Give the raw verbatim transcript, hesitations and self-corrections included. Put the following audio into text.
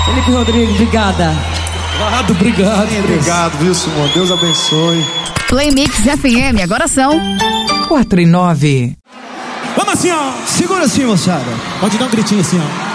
Felipe Rodrigues, obrigada. Obrigado, obrigado. Obrigado, viu, Simone? Deus abençoe. Play Mix F M, agora são quatro e nove. Vamos assim, ó. Segura assim, moçada. Pode dar um gritinho assim, ó.